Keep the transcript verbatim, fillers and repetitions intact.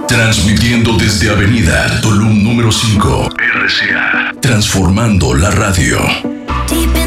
Transmitiendo desde Avenida Tulum número cinco, R C A. Transformando la radio.